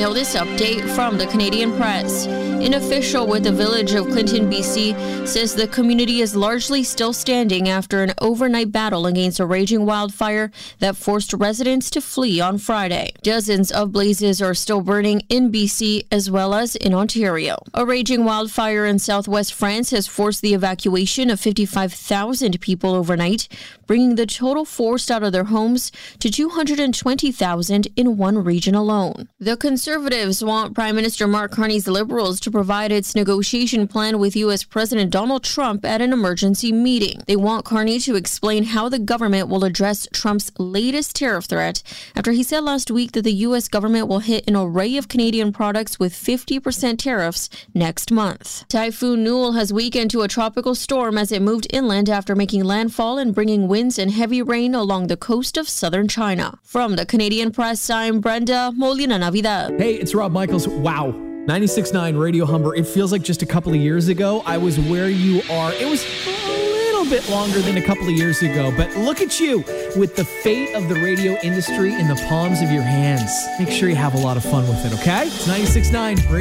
Now this update from the Canadian Press. An official with the village of Clinton, BC, says the community is largely still standing after an overnight battle against a raging wildfire that forced residents to flee on Friday. Dozens of blazes are still burning in BC as well as in Ontario. A raging wildfire in southwest France has forced the evacuation of 55,000 people overnight, bringing the total forced out of their homes to 220,000 in one region alone. The Conservatives want Prime Minister Mark Carney's Liberals to provide its negotiation plan with U.S. President Donald Trump at an emergency meeting. They want Carney to explain how the government will address Trump's latest tariff threat after he said last week that the U.S. government will hit an array of Canadian products with 50% tariffs next month. Typhoon Newell has weakened to a tropical storm as it moved inland after making landfall and bringing winds and heavy rain along the coast of southern China. From the Canadian Press, I'm Brenda Molina Navidad. Hey, it's Rob Michaels. Wow. 96.9 Radio Humber. It feels like just a couple of years ago I was where you are. It was a little bit longer than a couple of years ago, but look at you with the fate of the radio industry in the palms of your hands. Make sure you have a lot of fun with it, okay? It's 96.9 Radio